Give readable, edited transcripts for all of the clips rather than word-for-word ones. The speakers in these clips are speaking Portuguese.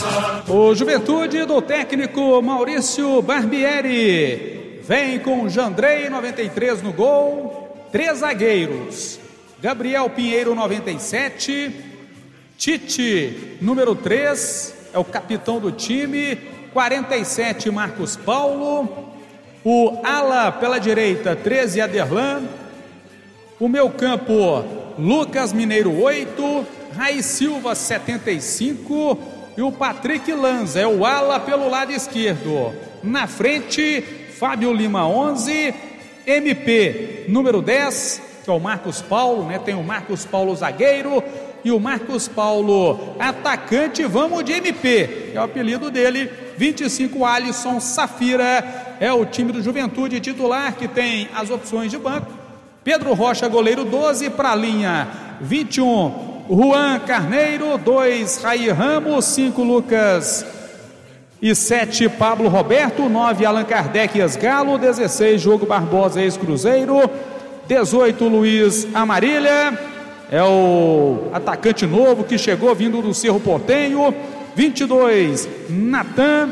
O Juventude do técnico Maurício Barbieri vem com Jandrei, 93 no gol, 3 zagueiros, Gabriel Pinheiro, 97, Tite, número 3, é o capitão do time, 47, Marcos Paulo, o ala pela direita, 13, Aderlan, o meio campo, Lucas Mineiro, 8, Raiz Silva, 75, e o Patrick Lanza é o ala pelo lado esquerdo. Na frente, Fábio Lima, 11, MP, número 10, que é o Marcos Paulo, né? Tem o Marcos Paulo zagueiro e o Marcos Paulo atacante. Vamos de MP, é o apelido dele. 25, Alisson Safira, é o time do Juventude titular, que tem as opções de banco. Pedro Rocha, goleiro, 12, para a linha, 21, Juan Carneiro, 2, Raí Ramos, 5, Lucas e 7, Pablo Roberto, 9, Allan Kardec Esgalo, 16, Diogo Barbosa, ex-Cruzeiro, 18, Luiz Amarília, é o atacante novo que chegou vindo do Cerro Porteño, 22, Natan,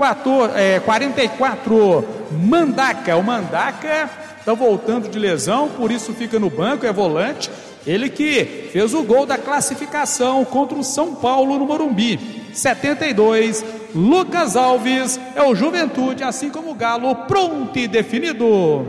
44, Mandaca, o Mandaca está voltando de lesão, por isso fica no banco, é volante, ele que fez o gol da classificação contra o São Paulo no Morumbi. 72, Lucas Alves, é o Juventude, assim como o Galo, pronto e definido.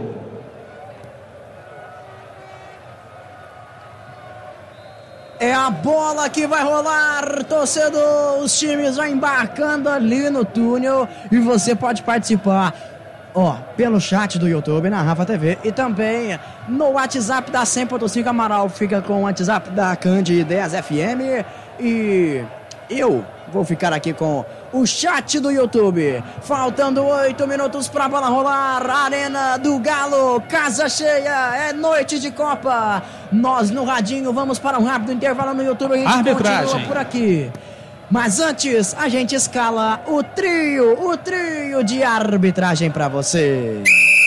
É a bola que vai rolar, torcedor, os times vão embarcando ali no túnel e você pode participar, pelo chat do YouTube, na Rafa TV, e também no WhatsApp da 100.5. Amaral fica com o WhatsApp da Candi 10 FM e eu vou ficar aqui com o chat do YouTube. Faltando 8 minutos para a bola rolar. Arena do Galo, casa cheia, é noite de Copa. Nós no radinho vamos para um rápido intervalo no YouTube. A gente arbitragem continua por aqui. Mas antes, a gente escala o trio de arbitragem para você.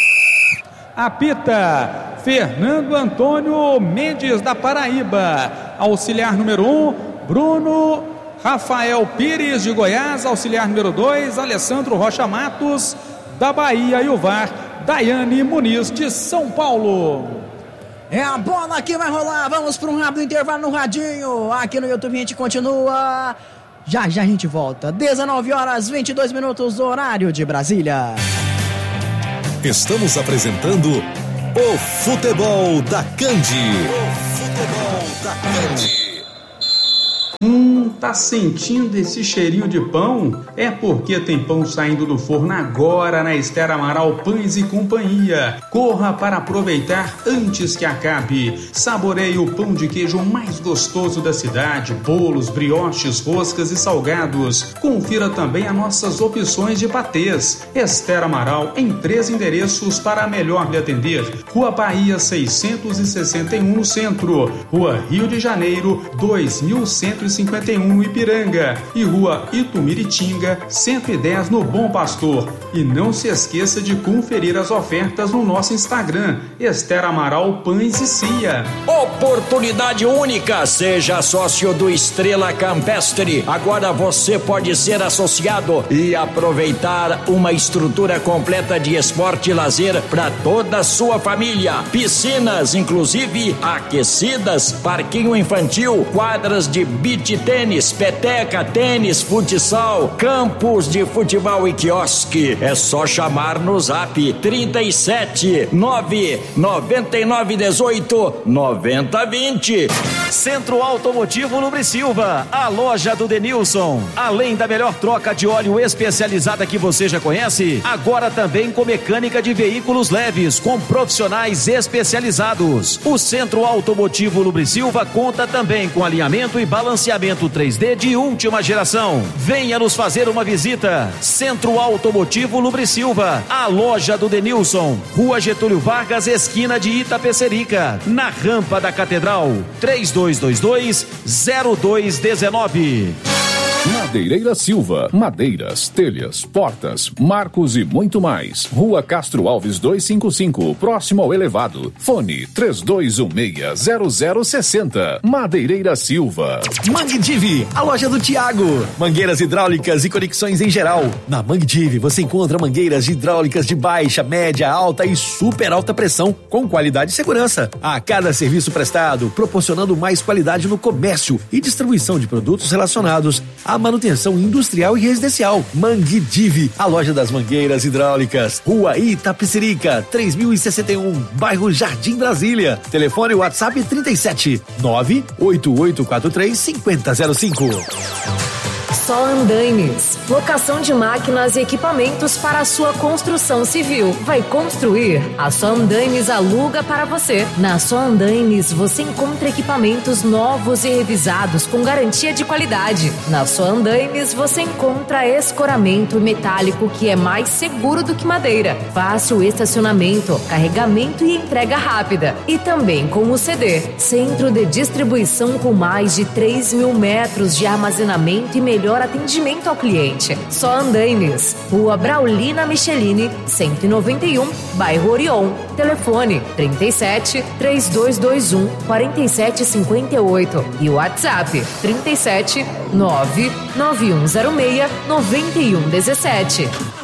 Apita Fernando Antônio Mendes, da Paraíba. Auxiliar número 1, Bruno Rafael Pires, de Goiás. Auxiliar número 2, Alessandro Rocha Matos, da Bahia. E o VAR, Daiane Muniz, de São Paulo. É a bola que vai rolar. Vamos para um rápido intervalo no radinho. Aqui no YouTube a gente continua. Já a gente volta. 19 horas 22 minutos, horário de Brasília. Estamos apresentando o Futebol da Candi. O Futebol da Candi. Tá sentindo esse cheirinho de pão? É porque tem pão saindo do forno agora na Esther Amaral Pães e Companhia. Corra para aproveitar antes que acabe. Saboreie o pão de queijo mais gostoso da cidade, bolos, brioches, roscas e salgados. Confira também as nossas opções de patês. Esther Amaral em 3 endereços para melhor lhe atender. Rua Bahia 661 no centro, Rua Rio de Janeiro 2151 no Ipiranga e Rua Itumiritinga 110 no Bom Pastor. E não se esqueça de conferir as ofertas no nosso Instagram, Esther Amaral Pães e Cia. Oportunidade única, seja sócio do Estrela Campestre. Agora você pode ser associado e aproveitar uma estrutura completa de esporte e lazer para toda a sua família. Piscinas, inclusive aquecidas, parquinho infantil, quadras de beach tênis, peteca, tênis, futsal, campos de futebol e quiosque. É só chamar no zap 37 999 18 90 20. Centro Automotivo Lubrisilva, a loja do Denilson. Além da melhor troca de óleo especializada que você já conhece, agora também com mecânica de veículos leves, com profissionais especializados. O Centro Automotivo Lubrisilva conta também com alinhamento e balanceamento 3D de última geração. Venha nos fazer uma visita. Centro Automotivo Lubrisilva, a loja do Denilson, Rua Getúlio Vargas, esquina de Itapecerica, na rampa da Catedral. 3222-0219. Madeireira Silva, madeiras, telhas, portas, marcos e muito mais. Rua Castro Alves 255, próximo ao elevado. Fone 3216-0060. Madeireira Silva. Mangue Divi, a loja do Thiago. Mangueiras hidráulicas e conexões em geral. Na Mangue Divi você encontra mangueiras hidráulicas de baixa, média, alta e super alta pressão, com qualidade e segurança. A cada serviço prestado, proporcionando mais qualidade no comércio e distribuição de produtos relacionados à manutenção industrial e residencial. Mangue Divi, a loja das mangueiras hidráulicas. Rua Itapecerica, 3061, bairro Jardim Brasília. Telefone WhatsApp 37 98843 5005. Só Andaimes, locação de máquinas e equipamentos para a sua construção civil. Vai construir? A Só Andaimes aluga para você. Na Só Andaimes você encontra equipamentos novos e revisados com garantia de qualidade. Na Só Andaimes você encontra escoramento metálico que é mais seguro do que madeira. Fácil estacionamento, carregamento e entrega rápida. E também com o CD, centro de distribuição com mais de 3.000 metros de armazenamento e melhor atendimento ao cliente. Só Andaimes, Rua Braulina Michelini, 191, bairro Orion. Telefone 37 3221 4758 e WhatsApp 37 99106 9117.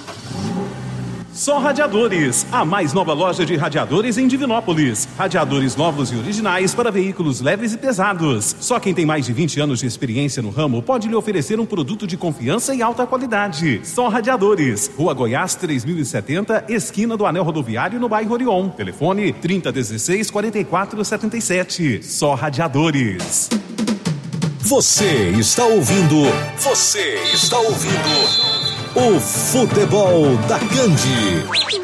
Só Radiadores, a mais nova loja de radiadores em Divinópolis. Radiadores novos e originais para veículos leves e pesados. Só quem tem mais de 20 anos de experiência no ramo pode lhe oferecer um produto de confiança e alta qualidade. Só Radiadores, Rua Goiás 3070, esquina do Anel Rodoviário, no bairro Orion. Telefone 3016-4477. Só Radiadores. Você está ouvindo o Futebol da Candi.